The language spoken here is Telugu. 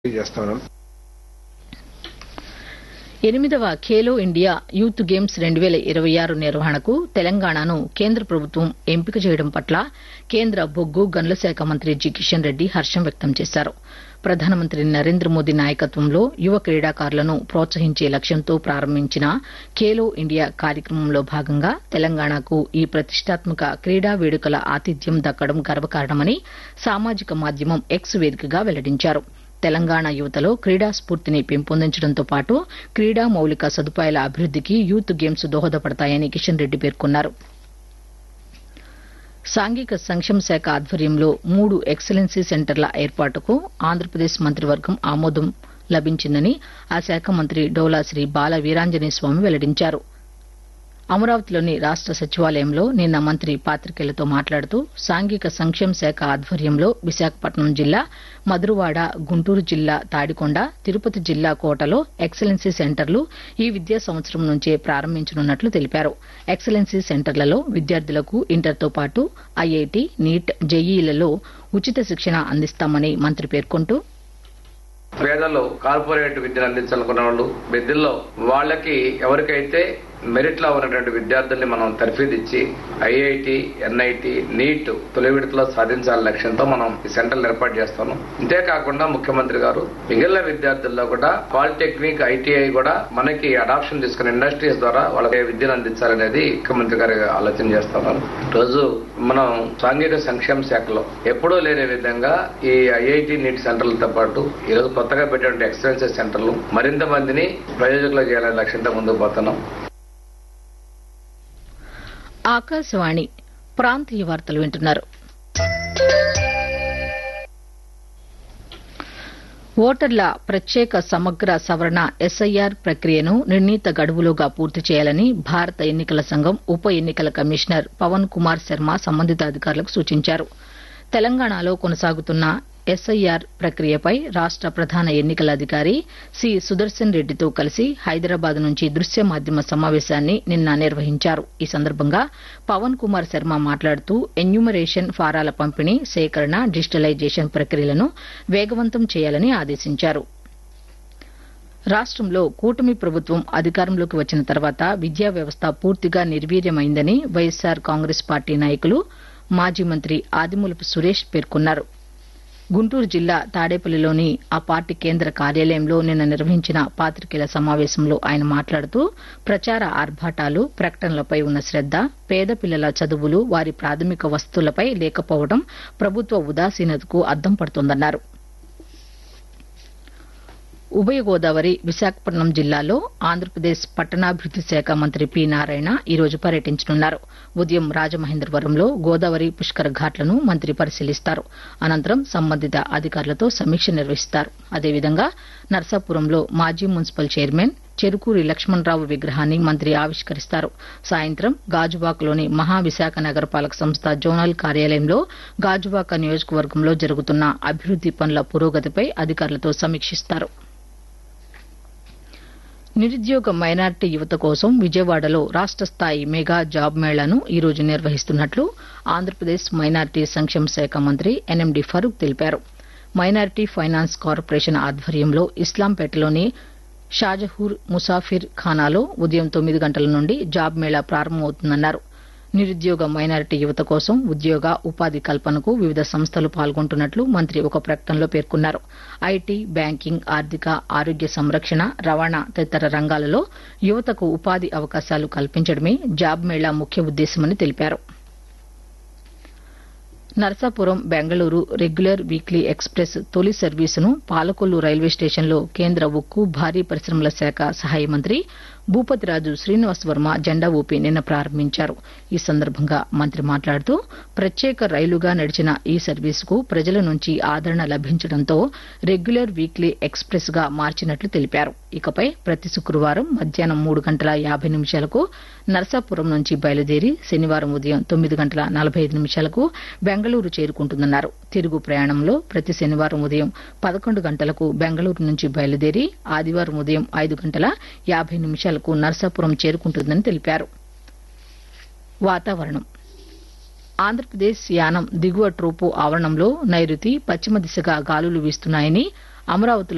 చేస్తాను. 8వ ఖేలో ఇండియా యూత్ గేమ్స్ 2026 నిర్వహణకు తెలంగాణను కేంద్ర ప్రభుత్వం ఎంపిక చేయడం పట్ల కేంద్ర బొగ్గు గనుల శాఖ మంత్రి జి కిషన్ రెడ్డి హర్షం వ్యక్తం చేశారు. ప్రధానమంత్రి నరేంద్ర మోదీ నాయకత్వంలో యువ క్రీడాకారులను ప్రోత్సహించే లక్ష్యంతో ప్రారంభించిన ఖేలో ఇండియా కార్యక్రమంలో భాగంగా తెలంగాణకు ఈ ప్రతిష్టాత్మక క్రీడా వేడుకల ఆతిథ్యం దక్కడం గర్వకారణమని సామాజిక మాధ్యమం ఎక్స్ వేదికగా వెల్లడించారు. తెలంగాణ యువతలో క్రీడా స్ఫూర్తిని పెంపొందించడంతో పాటు క్రీడా మౌలిక సదుపాయాల అభివృద్దికి యూత్ గేమ్స్ దోహదపడతాయని కిషన్ రెడ్డి పేర్కొన్నారు. సాంఘిక సంక్షేమ శాఖ ఆధ్వర్యంలో 3 ఎక్సలెన్సీ సెంటర్ల ఏర్పాటుకు ఆంధ్రప్రదేశ్ మంత్రివర్గం ఆమోదం లభించిందని ఆ శాఖ మంత్రి డోలా శ్రీ బాల వీరాంజనేయ స్వామి వెల్లడించారు. అమరావతిలోని రాష్ట సచివాలయంలో నిన్న మంత్రి పాతికేయులతో మాట్లాడుతూ సాంఘిక సంక్షేమ శాఖ ఆధ్వర్యంలో విశాఖపట్నం జిల్లా మధురవాడ, గుంటూరు జిల్లా తాడికొండ, తిరుపతి జిల్లా కోటలో ఎక్సలెన్సీ సెంటర్లు ఈ విద్యా సంవత్సరం నుంచే ప్రారంభించనున్నట్లు తెలిపారు. ఎక్సలెన్సీ సెంటర్లలో విద్యార్థులకు ఇంటర్తో పాటు ఐఐటీ, నీట్, జేఈఈలలో ఉచిత శిక్షణ అందిస్తామని మంత్రి పేర్కొంటూ పేదలు కార్పొరేట్ విద్యను అందించాలనుకున్న వాళ్ళు బెదిల్లో వాళ్ళకి ఎవరికైతే మెరిట్ లో ఉన్నటువంటి విద్యార్థుల్ని మనం తర్ఫీదిచ్చి ఐఐటి, ఎన్ఐటి, నీట్ తొలి విడతలో సాధించాలనే లక్ష్యంతో మనం ఈ సెంటర్లు ఏర్పాటు చేస్తాము. ఇంతేకాకుండా ముఖ్యమంత్రి గారు మిగిలిన విద్యార్థుల్లో కూడా పాలిటెక్నిక్, ఐటీఐ కూడా మనకి అడాప్షన్ తీసుకుని ఇండస్ట్రీస్ ద్వారా వాళ్ళకి విద్యను అందించాలనేది ముఖ్యమంత్రి గారు ఆలోచన చేస్తున్నారు. రోజు మనం సాంఘిక సంక్షేమ శాఖలో ఎప్పుడూ లేని విధంగా ఈ ఐఐటి, నీట్ సెంటర్లతో పాటు ఈరోజు కొత్తగా పెట్టినటువంటి ఎక్సలెన్సీ సెంటర్లు మరింత మందిని ప్రయోజకులు చేయాలనే లక్ష్యంతో ముందుకు పోతున్నాం. ఆకాశవాణి ప్రాంతీయ వార్తలు వింటున్నారు. ఓటర్ల ప్రత్యేక సమగ్ర సవరణ ఎస్ఐఆర్ ప్రక్రియను నిర్ణీత గడువులోగా పూర్తి చేయాలని భారత ఎన్నికల సంఘం ఉప ఎన్నికల కమిషనర్ పవన్ కుమార్ శర్మ సంబంధిత అధికారులకు సూచించారు. తెలంగాణలో కొనసాగుతున్న ఎస్ఐఆర్ ప్రక్రియపై రాష్ట ప్రధాన ఎన్నికల అధికారి సి సుదర్శన్ రెడ్డితో కలిసి హైదరాబాద్ నుంచి దృశ్య మాధ్యమ సమావేశాన్ని నిన్న నిర్వహించారు. ఈ సందర్భంగా పవన్ కుమార్ శర్మ మాట్లాడుతూ ఎన్యూమరేషన్ ఫారాల పంపిణీ, సేకరణ, డిజిటలైజేషన్ ప్రక్రియలను వేగవంతం చేయాలని ఆదేశించారు. రాష్టంలో కూటమి ప్రభుత్వం అధికారంలోకి వచ్చిన తర్వాత విద్యా వ్యవస్థ పూర్తిగా నిర్వీర్యమైందని వైఎస్సార్ కాంగ్రెస్ పార్టీ నాయకులు మాజీ మంత్రి ఆదిమూలపు సురేష్ పేర్కొన్నారు. గుంటూరు జిల్లా తాడేపల్లిలోని ఆ పార్టీ కేంద్ర కార్యాలయంలో నిన్న నిర్వహించిన పాతికేయుల సమావేశంలో ఆయన మాట్లాడుతూ ప్రచార ఆర్భాటాలు, ప్రకటనలపై ఉన్న శ్రద్ద, పేద పిల్లల చదువులు, వారి ప్రాథమిక వసతులపై లేకపోవడం ప్రభుత్వ ఉదాసీనతకు అద్దం పడుతోందన్నారు. ఉభయ గోదావరి, విశాఖపట్నం జిల్లాలో ఆంధ్రప్రదేశ్ పట్టణాభివృద్ది శాఖ మంత్రి పి నారాయణ ఈరోజు పర్యటించనున్నారు. ఉదయం రాజమహేంద్రవరంలో గోదావరి పుష్కర ఘాట్లను మంత్రి పరిశీలిస్తారు. అనంతరం సంబంధిత అధికారులతో సమీక్ష నిర్వహిస్తారు. అదేవిధంగా నర్సాపురంలో మాజీ మున్సిపల్ చైర్మన్ చెరుకూరి లక్ష్మణరావు విగ్రహాన్ని మంత్రి ఆవిష్కరిస్తారు. సాయంత్రం గాజువాకలోని మహావిశాఖ నగరపాలక సంస్థ జోనల్ కార్యాలయంలో గాజువాక నియోజకవర్గంలో జరుగుతున్న అభివృద్ది పనుల పురోగతిపై అధికారులతో సమీక్షిస్తారు. నిరుద్యోగ మైనార్టీ యువత కోసం విజయవాడలో రాష్ట స్థాయి మెగా జాబ్ మేళాను ఈరోజు నిర్వహిస్తున్నట్లు ఆంధ్రప్రదేశ్ మైనార్టీ సంక్షేమ శాఖ మంత్రి ఎన్ఎండి ఫరూక్ తెలిపారు. మైనార్టీ ఫైనాన్స్ కార్పొరేషన్ ఆధ్వర్యంలో ఇస్లాంపేటలోని షాజహూర్ ముసాఫిర్ ఖానాలో ఉదయం 9 గంటల నుండి జాబ్ మేళా ప్రారంభమవుతుందన్నారు. నిరుద్యోగ మైనారిటీ యువత కోసం ఉద్యోగ, ఉపాధి కల్పనకు వివిధ సంస్థలు పాల్గొంటున్నట్లు మంత్రి ఒక ప్రకటనలో పేర్కొన్నారు. ఐటీ, బ్యాంకింగ్, ఆర్థిక, ఆరోగ్య సంరక్షణ, రవాణా తదితర రంగాలలో యువతకు ఉపాధి అవకాశాలు కల్పించడమే జాబ్ మేళా ముఖ్య ఉద్దేశమని తెలిపారు. Narasapuram Bengaluru regular weekly express తొలి సర్వీసును పాలకొల్లు రైల్వే స్టేషన్లో కేంద్ర ఉక్కు, భారీ పరిశ్రమల శాఖ సహాయ మంత్రి భూపతిరాజు శ్రీనివాస్ వర్మ జెండా ఊపి నిన్న ప్రారంభించారు. ఈ సందర్భంగా మంత్రి మాట్లాడుతూ ప్రత్యేక రైలుగా నడిచిన ఈ సర్వీసుకు ప్రజల నుంచి ఆదరణ లభించడంతో రెగ్యులర్ వీక్లీ ఎక్స్ప్రెస్ గా మార్చినట్లు తెలిపారు. ఇకపై ప్రతి శుక్రవారం మధ్యాహ్నం 3:50 నరసాపురం నుంచి బయలుదేరి శనివారం ఉదయం 9:45 బెంగళూరు చేరుకుంటుందన్నారు. తిరుగు ప్రయాణంలో ప్రతి శనివారం ఉదయం 11 గంటలకు బెంగళూరు నుంచి బయలుదేరి ఆదివారం ఉదయం 5:50 నరసాపురం చేరుకుంటుందని తెలిపారు. వాతావరణం. ఆంధ్రప్రదేశ్ యానం దిగువ ట్రోపో ఆవరణంలో నైరుతి, పశ్చిమ దిశగా గాలులు వీస్తున్నాయని అమరావతిలో